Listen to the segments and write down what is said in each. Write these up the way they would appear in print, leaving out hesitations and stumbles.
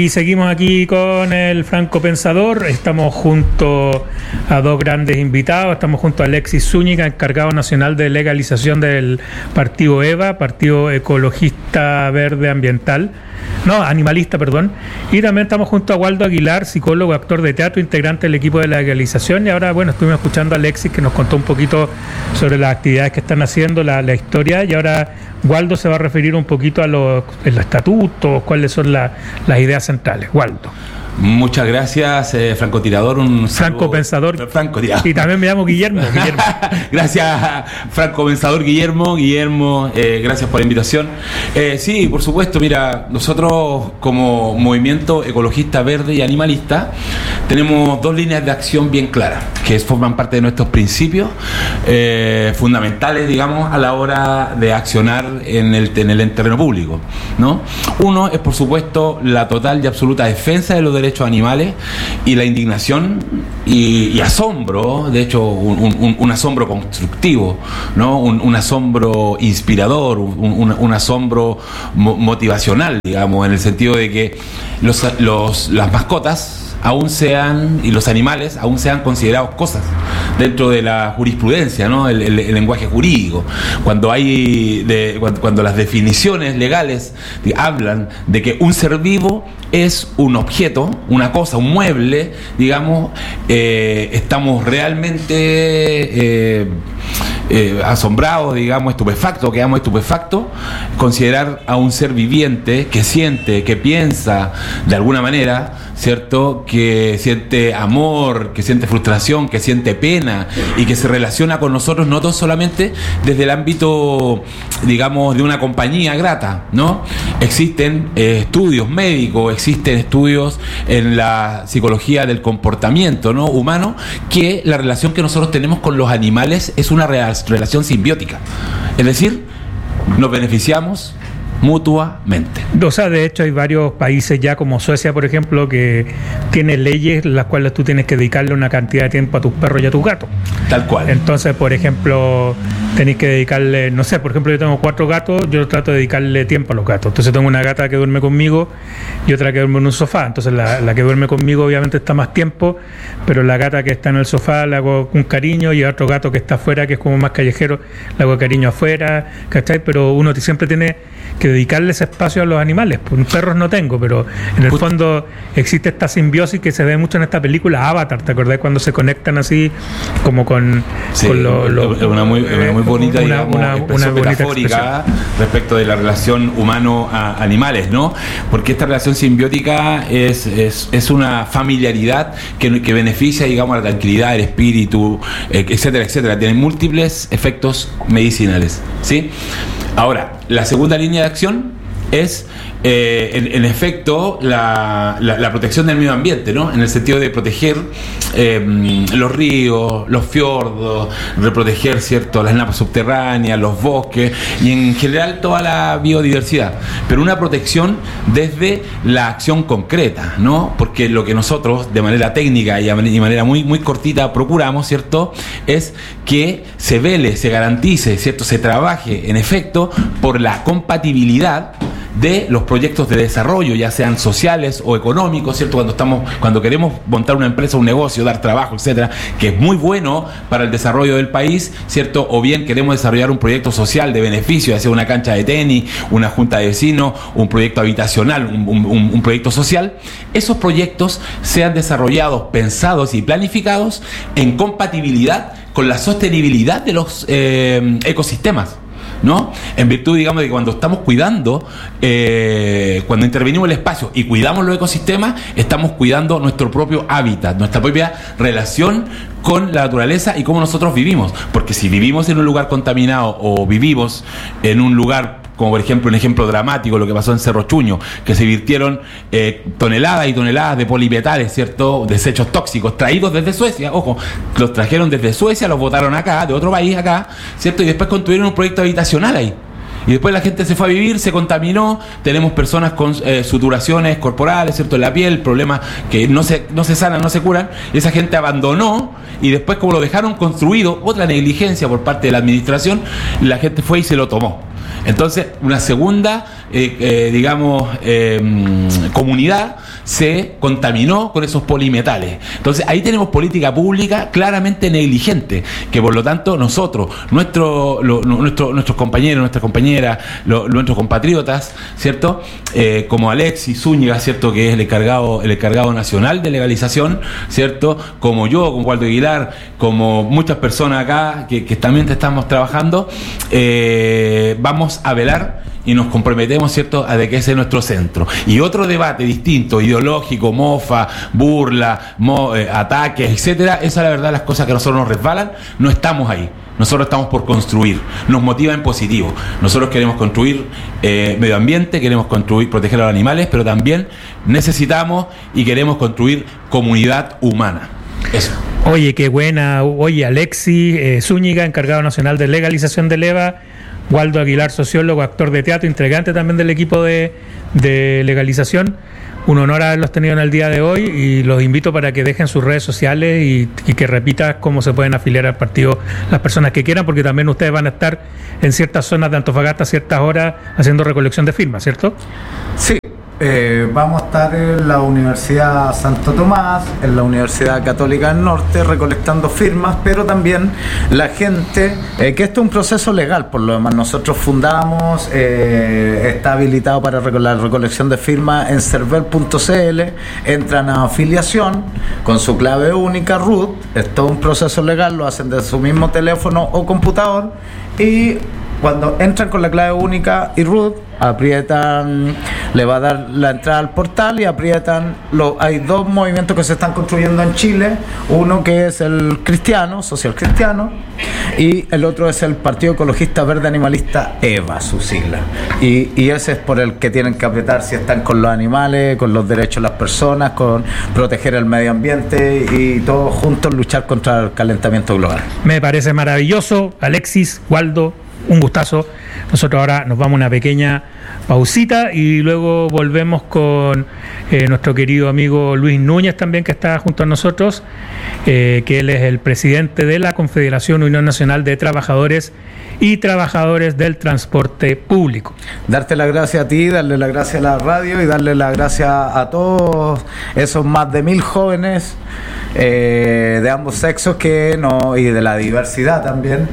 Y seguimos aquí con el Franco Pensador. Estamos junto a dos grandes invitados. Estamos junto a Alexis Zúñiga, encargado nacional de legalización del partido EVA, Partido Ecologista Verde Ambiental. No, animalista, perdón. Y también estamos junto a Waldo Aguilar, psicólogo, actor de teatro, integrante del equipo de legalización. Y ahora, bueno, estuvimos escuchando a Alexis, que nos contó un poquito sobre las actividades que están haciendo, la historia. Y ahora Waldo se va a referir un poquito a los estatutos, cuáles son las ideas centrales. Waldo. Muchas gracias, francotirador. Franco Pensador. Francotirador. Y también me llamo Guillermo. Gracias, Franco Pensador Guillermo. Gracias por la invitación. Sí, por supuesto, mira, nosotros como movimiento ecologista verde y animalista tenemos dos líneas de acción bien claras, que forman parte de nuestros principios fundamentales, digamos, a la hora de accionar en el terreno público, ¿no? Uno es, por supuesto, la total y absoluta defensa de los derechos animales y la indignación y asombro, de hecho un asombro constructivo, ¿no? Un asombro inspirador, un asombro motivacional, digamos, en el sentido de que las mascotas aún sean, y los animales aún sean considerados cosas dentro de la jurisprudencia, ¿no? El lenguaje jurídico. Cuando las definiciones legales hablan de que un ser vivo es un objeto, una cosa, un mueble, digamos, estamos realmente asombrados, digamos, quedamos estupefactos. Considerar a un ser viviente que siente, que piensa de alguna manera, ¿cierto?, que siente amor, que siente frustración, que siente pena y que se relaciona con nosotros no solamente desde el ámbito, digamos, de una compañía grata, ¿no? Existen estudios médicos, existen estudios en la psicología del comportamiento, ¿no?, humano, que la relación que nosotros tenemos con los animales es una relación simbiótica. Es decir, nos beneficiamos mutuamente. O sea, de hecho hay varios países ya, como Suecia, por ejemplo, que tiene leyes las cuales tú tienes que dedicarle una cantidad de tiempo a tus perros y a tus gatos. Tal cual. Entonces, por ejemplo, tenéis que dedicarle, no sé, por ejemplo, yo tengo 4 gatos, yo trato de dedicarle tiempo a los gatos. Entonces tengo una gata que duerme conmigo y otra que duerme en un sofá. Entonces la que duerme conmigo obviamente está más tiempo, pero la gata que está en el sofá le hago un cariño, y a otro gato que está afuera, que es como más callejero, le hago cariño afuera, ¿cachai? Pero uno siempre tiene que dedicarle ese espacio a los animales. Pues perros no tengo, pero en el fondo existe esta simbiosis que se ve mucho en esta película Avatar. ¿Te acordás cuando se conectan así como con una muy bonita, una metafórica respecto de la relación humano a animales, ¿no? Porque esta relación simbiótica es una familiaridad que beneficia, digamos, la tranquilidad, el espíritu, etcétera, etcétera. Tiene múltiples efectos medicinales, ¿sí? Ahora, la segunda línea de acción es, en efecto, la protección del medio ambiente, ¿no? En el sentido de proteger los ríos, los fiordos, de proteger, ¿cierto?, las napas subterráneas, los bosques y en general toda la biodiversidad. Pero una protección desde la acción concreta, ¿no? Porque lo que nosotros, de manera técnica y de manera muy, muy cortita, procuramos, ¿cierto?, es que se vele, se garantice, ¿cierto?, se trabaje, en efecto, por la compatibilidad de los proyectos de desarrollo, ya sean sociales o económicos, ¿cierto? Cuando queremos montar una empresa, un negocio, dar trabajo, etcétera, que es muy bueno para el desarrollo del país, ¿cierto? O bien queremos desarrollar un proyecto social de beneficio, ya sea una cancha de tenis, una junta de vecinos, un proyecto habitacional, un proyecto social. Esos proyectos sean desarrollados, pensados y planificados en compatibilidad con la sostenibilidad de los ecosistemas, ¿no? En virtud, digamos, de que cuando estamos cuidando, cuando intervenimos el espacio y cuidamos los ecosistemas, estamos cuidando nuestro propio hábitat, nuestra propia relación con la naturaleza y cómo nosotros vivimos. Porque si vivimos en un lugar contaminado o vivimos en un lugar, como por ejemplo un ejemplo dramático, lo que pasó en Cerro Chuño, que se virtieron toneladas y toneladas de polimetales, ¿cierto?, desechos tóxicos traídos desde Suecia, ojo, los trajeron desde Suecia, los botaron acá, de otro país acá, ¿cierto?, y después construyeron un proyecto habitacional ahí. Y después la gente se fue a vivir, se contaminó, tenemos personas con suturaciones corporales, ¿cierto?, en la piel, problemas que no se sanan, no se curan, y esa gente abandonó, y después, como lo dejaron construido, otra negligencia por parte de la administración, la gente fue y se lo tomó. Entonces, una segunda comunidad se contaminó con esos polimetales. Entonces ahí tenemos política pública claramente negligente, que por lo tanto nosotros, nuestros compañeros, nuestras compañeras, nuestros compatriotas, ¿cierto? Como Alexis Zúñiga, ¿cierto? Que es el encargado nacional de legalización, ¿cierto? Como yo, como Waldo Aguilar, como muchas personas acá que también estamos trabajando, vamos a velar y nos comprometemos, ¿cierto?, a de que ese es nuestro centro. Y otro debate distinto, ideológico, mofa, burla, ataques, etcétera, esa es la verdad, las cosas que a nosotros nos resbalan, no estamos ahí. Nosotros estamos por construir, nos motiva en positivo. Nosotros queremos construir medio ambiente, queremos proteger a los animales, pero también necesitamos y queremos construir comunidad humana. Eso. Oye, qué buena. Oye, Alexis Zúñiga, encargado nacional de legalización del EVA, Waldo Aguilar, sociólogo, actor de teatro, integrante también del equipo de legalización. Un honor haberlos tenido en el día de hoy y los invito para que dejen sus redes sociales y que repitas cómo se pueden afiliar al partido las personas que quieran, porque también ustedes van a estar en ciertas zonas de Antofagasta a ciertas horas haciendo recolección de firmas, ¿cierto? Sí. Vamos a estar en la Universidad Santo Tomás, en la Universidad Católica del Norte, recolectando firmas, pero también la gente, que esto es un proceso legal, por lo demás, nosotros fundamos, está habilitado para la recolección de firmas en cervel.cl, entran a afiliación con su clave única, root, es todo un proceso legal, lo hacen desde su mismo teléfono o computador, y cuando entran con la clave única y root, aprietan, le va a dar la entrada al portal y aprietan, hay dos movimientos que se están construyendo en Chile, uno que es el cristiano, social cristiano, y el otro es el Partido Ecologista Verde Animalista, EVA, su sigla, y ese es por el que tienen que apretar si están con los animales, con los derechos de las personas, con proteger el medio ambiente y todos juntos luchar contra el calentamiento global. Me parece maravilloso. Alexis, Waldo, un gustazo. Nosotros ahora nos vamos a una pequeña pausita y luego volvemos con nuestro querido amigo Luis Núñez también, que está junto a nosotros, que él es el presidente de la Confederación Unión Nacional de Trabajadores y Trabajadores del Transporte Público. Darte las gracias a ti, darle las gracias a la radio y darle las gracias a todos esos más de 1.000 jóvenes de ambos sexos y de la diversidad también,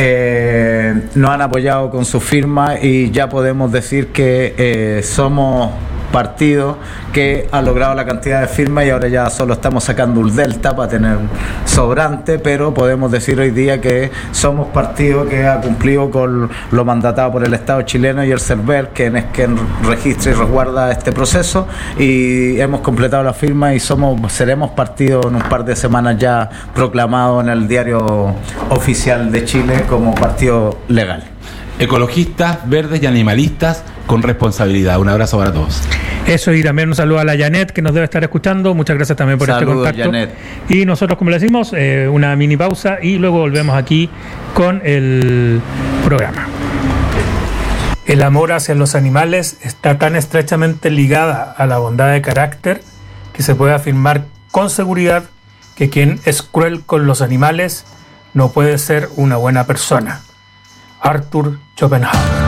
nos han apoyado con su firma y ya podemos decir que somos partido que ha logrado la cantidad de firmas y ahora ya solo estamos sacando un delta para tener sobrante, pero podemos decir hoy día que somos partido que ha cumplido con lo mandatado por el Estado chileno y el CERVEL, que es quien registra y resguarda este proceso, y hemos completado la firma y seremos partido en un par de semanas ya proclamado en el diario oficial de Chile como partido legal. Ecologistas, verdes y animalistas con responsabilidad. Un abrazo para todos. Eso, y también un saludo a la Janet, que nos debe estar escuchando. Muchas gracias también por Saludos, este contacto. Janet. Y nosotros, como le decimos, una mini pausa y luego volvemos aquí con el programa. El amor hacia los animales está tan estrechamente ligada a la bondad de carácter que se puede afirmar con seguridad que quien es cruel con los animales no puede ser una buena persona. Arthur Schopenhauer.